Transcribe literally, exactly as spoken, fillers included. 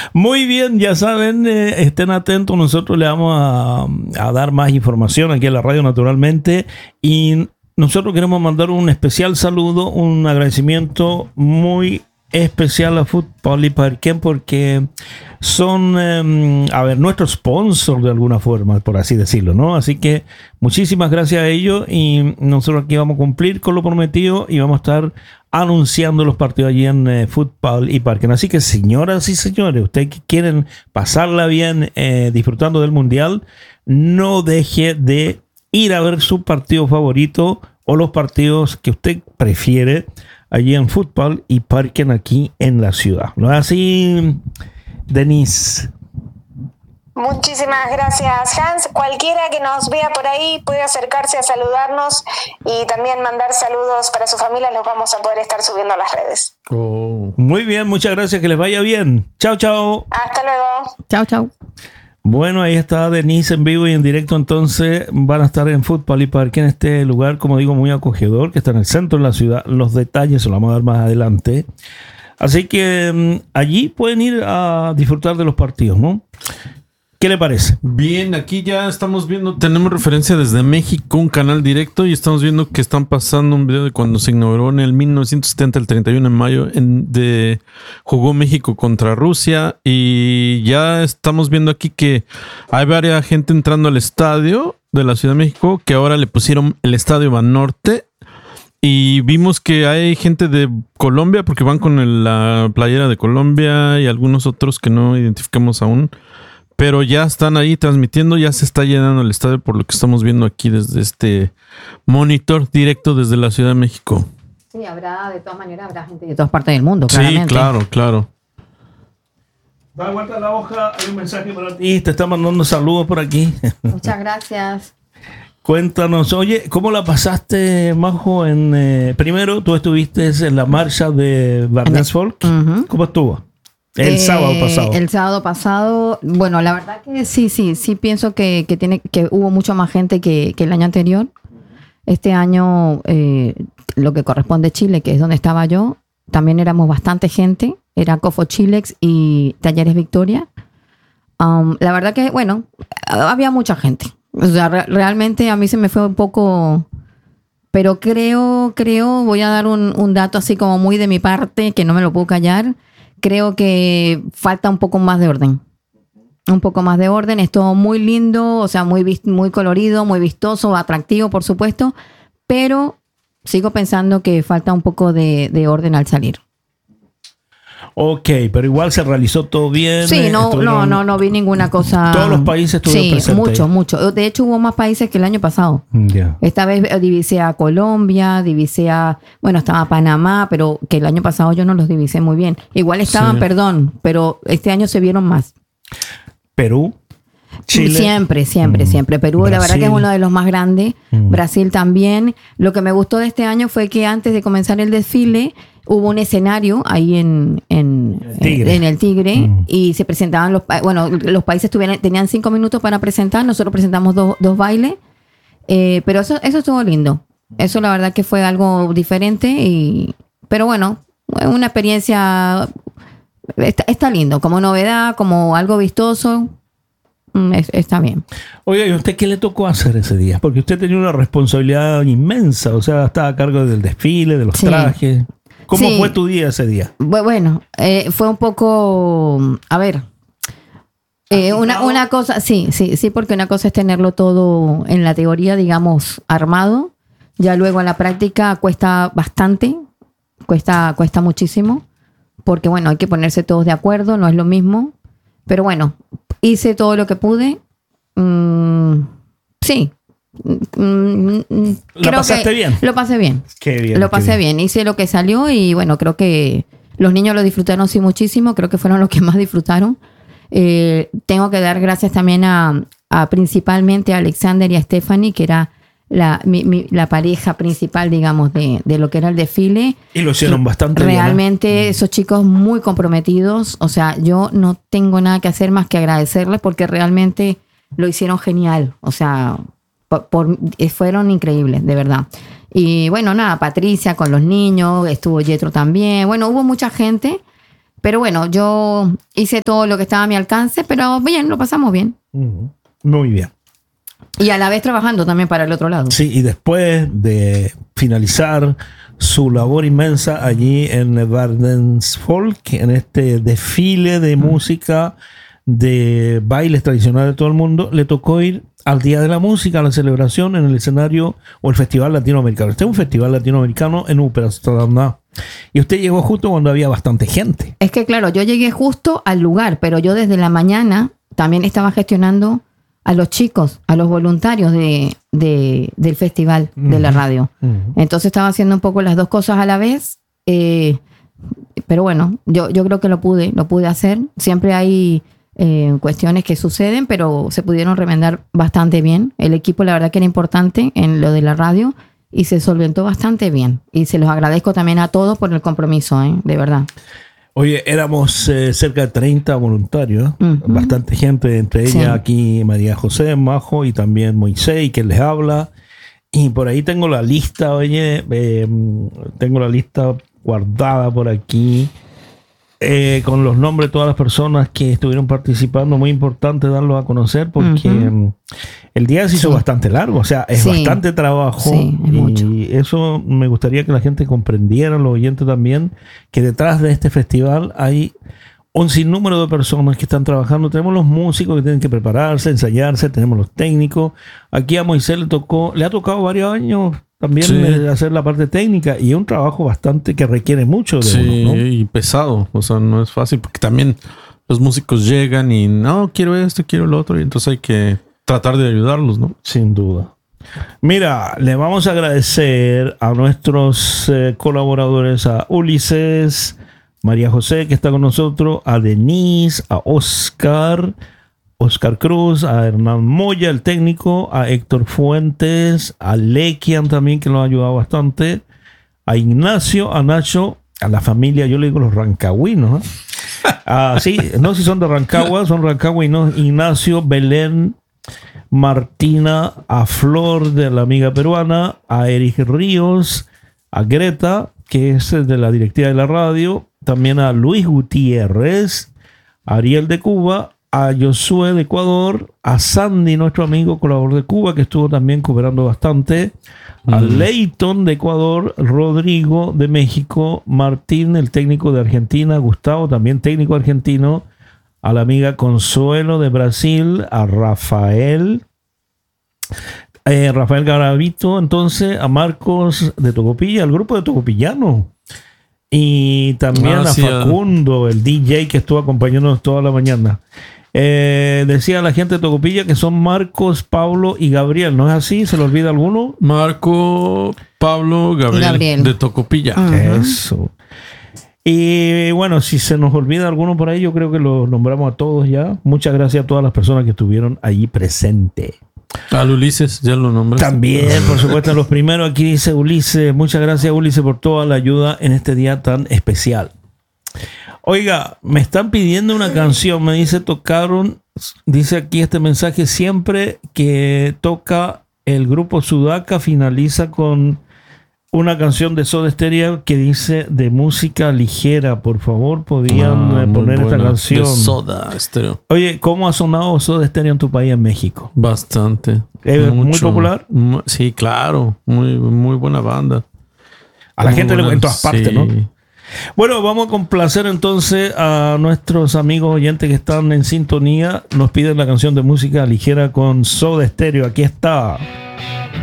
Muy bien, ya saben, eh, estén atentos, nosotros le vamos a, a dar más información aquí en la radio naturalmente y nosotros queremos mandar un especial saludo, un agradecimiento muy especial a Fútbol y Parquén porque son, eh, a ver, nuestros sponsors de alguna forma, por así decirlo, ¿no? Así que muchísimas gracias a ellos y nosotros aquí vamos a cumplir con lo prometido y vamos a estar anunciando los partidos allí en eh, Fútbol y Parquén. Así que, señoras y señores, ustedes que quieren pasarla bien eh, disfrutando del Mundial, no deje de ir a ver su partido favorito o los partidos que usted prefiere allí en Fútbol y Parquén aquí en la ciudad. ¿No es así, Denise? Muchísimas gracias, Hans. Cualquiera que nos vea por ahí puede acercarse a saludarnos y también mandar saludos para su familia. Los vamos a poder estar subiendo a las redes. Oh. Muy bien, muchas gracias. Que les vaya bien. Chao, chao. Hasta luego. Chao, chao. Bueno, ahí está Denise en vivo y en directo. Entonces van a estar en Fútbol y Parquén en este lugar, como digo, muy acogedor, que está en el centro de la ciudad. Los detalles se los vamos a dar más adelante. Así que um, allí pueden ir a disfrutar de los partidos, ¿no? ¿Qué le parece? Bien, aquí ya estamos viendo, tenemos referencia desde México, un canal directo, y estamos viendo que están pasando un video de cuando se inauguró en el mil novecientos setenta, el treinta y uno de mayo, en, de, jugó México contra Rusia, y ya estamos viendo aquí que hay varias gente entrando al estadio de la Ciudad de México, que ahora le pusieron el Estadio Banorte, y vimos que hay gente de Colombia, porque van con el, la playera de Colombia y algunos otros que no identificamos aún. Pero ya están ahí transmitiendo, ya se está llenando el estadio por lo que estamos viendo aquí desde este monitor directo desde la Ciudad de México. Sí, habrá, de todas maneras, habrá gente de todas partes del mundo, claramente. Sí, claro, claro. Da vuelta la hoja, hay un mensaje para ti, te está mandando saludos por aquí. Muchas gracias. Cuéntanos, oye, ¿cómo la pasaste, Majo? En, eh, primero, tú estuviste en la marcha de Barnes Folk. Uh-huh. ¿Cómo estuvo? El eh, sábado pasado. El sábado pasado, bueno, la verdad que sí, sí, sí pienso que, que, tiene, que hubo mucho más gente que, que el año anterior. Este año, eh, lo que corresponde a Chile, que es donde estaba yo, también éramos bastante gente. Era Cofo Chilex y Talleres Victoria. Um, la verdad que, bueno, había mucha gente. O sea, re- realmente a mí se me fue un poco... Pero creo, creo, voy a dar un, un dato así como muy de mi parte, que no me lo puedo callar. Creo que falta un poco más de orden. Un poco más de orden. Es todo muy lindo, o sea, muy, muy colorido, muy vistoso, atractivo, por supuesto. Pero sigo pensando que falta un poco de, de orden al salir. Ok, pero igual se realizó todo bien. Sí, no, no, no, no vi ninguna cosa. Todos los países estuvieron sí, presentes. mucho, mucho. De hecho, hubo más países que el año pasado. Yeah. Esta vez divisé a Colombia, divisé a, bueno, estaba Panamá, pero que el año pasado yo no los divisé muy bien. Igual estaban, sí. perdón, pero este año se vieron más. Perú, Chile. Siempre, siempre, mm. siempre. Perú, Brasil. La verdad que es uno de los más grandes. Mm. Brasil también. Lo que me gustó de este año fue que antes de comenzar el desfile hubo un escenario ahí en, en, el Tigre, en el Tigre mm. y se presentaban los, bueno, los países tuvieran, tenían cinco minutos para presentar, nosotros presentamos dos, dos bailes, eh, pero eso, eso estuvo lindo. Eso la verdad que fue algo diferente, y, pero bueno, una experiencia, está, está lindo, como novedad, como algo vistoso. Está bien. Oiga, ¿y usted qué le tocó hacer ese día? Porque usted tenía una responsabilidad inmensa, o sea, estaba a cargo del desfile, de los sí. trajes. ¿Cómo sí. fue tu día ese día? Bueno, eh, fue un poco, a ver, eh, una, una cosa, sí, sí, sí, porque una cosa es tenerlo todo en la teoría, digamos, armado. Ya luego en la práctica cuesta bastante, cuesta, cuesta muchísimo, porque bueno, hay que ponerse todos de acuerdo, no es lo mismo. Pero bueno, hice todo lo que pude. Mm, sí. Mm, ¿Lo pasaste que bien? Lo pasé bien. Qué bien. Lo pasé bien. bien. Hice lo que salió y bueno, creo que los niños lo disfrutaron sí muchísimo. Creo que fueron los que más disfrutaron. Eh, tengo que dar gracias también a, a principalmente a Alexander y a Stephanie, que era la, mi, mi, la pareja principal, digamos, de, de lo que era el desfile. Y lo hicieron y bastante realmente bien, ¿no? Esos chicos muy comprometidos. O sea, yo no tengo nada que hacer más que agradecerles porque realmente lo hicieron genial. O sea, por, por, fueron increíbles, de verdad. Y bueno, nada, Patricia con los niños, estuvo Yetro también. Bueno, hubo mucha gente, pero bueno, yo hice todo lo que estaba a mi alcance, pero bien, lo pasamos bien. Uh-huh. Muy bien. Y a la vez trabajando también para el otro lado. Sí, y después de finalizar su labor inmensa allí en Waardensvolk, en este desfile de música, de bailes tradicionales de todo el mundo, le tocó ir al Día de la Música, a la celebración en el escenario o el Festival Latinoamericano. Este es un festival latinoamericano en Upernavik. Y usted llegó justo cuando había bastante gente. Es que claro, yo llegué justo al lugar, pero yo desde la mañana también estaba gestionando a los chicos, a los voluntarios de, de, del festival uh-huh. de la radio. Uh-huh. Entonces estaba haciendo un poco las dos cosas a la vez. Eh, pero bueno, yo, yo creo que lo pude, lo pude hacer. Siempre hay eh, cuestiones que suceden, pero se pudieron remendar bastante bien. El equipo, la verdad que era importante en lo de la radio y se solventó bastante bien. Y se los agradezco también a todos por el compromiso, ¿eh? De verdad. Oye, éramos eh, cerca de treinta voluntarios, uh-huh. bastante gente, entre ellas sí. aquí María José, Majo y también Moisés, que les habla. Y por ahí tengo la lista, oye, eh, tengo la lista guardada por aquí eh, con los nombres de todas las personas que estuvieron participando. Muy importante darlos a conocer porque uh-huh. el día se hizo sí. bastante largo, o sea, es sí. bastante trabajo sí, es y mucho. Eso me gustaría que la gente comprendiera, los oyentes también, que detrás de este festival hay un sinnúmero de personas que están trabajando. Tenemos los músicos que tienen que prepararse, ensayarse, tenemos los técnicos. Aquí a Moisés le tocó, le ha tocado varios años también sí. hacer la parte técnica y es un trabajo bastante que requiere mucho de sí, uno, ¿no? Y pesado, o sea, no es fácil porque también los músicos llegan y no, quiero esto, quiero lo otro y entonces hay que tratar de ayudarlos, ¿no? Sin duda. Mira, le vamos a agradecer a nuestros eh, colaboradores, a Ulises, María José, que está con nosotros, a Denise, a Oscar, Oscar Cruz, a Hernán Moya, el técnico, a Héctor Fuentes, a Lequian también, que nos ha ayudado bastante, a Ignacio, a Nacho, a la familia, yo le digo los rancagüinos, ¿eh? Ah, sí, no si son de Rancagua, son rancagüinos, Ignacio, Belén, Martina, a Flor de la amiga peruana, a Eric Ríos, a Greta, que es de la directiva de la radio, también a Luis Gutiérrez, a Ariel de Cuba, a Josué de Ecuador, a Sandy, nuestro amigo colaborador de Cuba, que estuvo también cooperando bastante, a mm. Leighton de Ecuador, Rodrigo de México, Martín, el técnico de Argentina, Gustavo, también técnico argentino, a la amiga Consuelo de Brasil, a Rafael, eh, Rafael Garavito, entonces, a Marcos de Tocopilla, al grupo de Tocopillano. Y también ah, a sí, Facundo, el D J que estuvo acompañándonos toda la mañana. Eh, decía la gente de Tocopilla que son Marcos, Pablo y Gabriel. ¿No es así? ¿Se le olvida alguno? Marco, Pablo, Gabriel, Gabriel. de Tocopilla. Uh-huh. Eso. Y bueno, si se nos olvida alguno por ahí, yo creo que lo nombramos a todos ya. Muchas gracias a todas las personas que estuvieron allí presentes. Al Ulises, ya lo nombré. También, por supuesto, los primeros aquí dice Ulises. Muchas gracias, Ulises, por toda la ayuda en este día tan especial. Oiga, me están pidiendo una canción, me dice, tocaron, dice aquí este mensaje, siempre que toca el grupo Sudaca finaliza con una canción de Soda Stereo que dice de música ligera. Por favor, podían ah, poner esta canción. De Soda Stereo. Oye, ¿cómo ha sonado Soda Stereo en tu país, en México? Bastante. ¿Es muy popular? Sí, claro. Muy, muy buena banda. A la muy gente buena, le en todas partes, sí. ¿no? Bueno, vamos a complacer entonces a nuestros amigos oyentes que están en sintonía. Nos piden la canción de música ligera con Soda Stereo. Aquí está.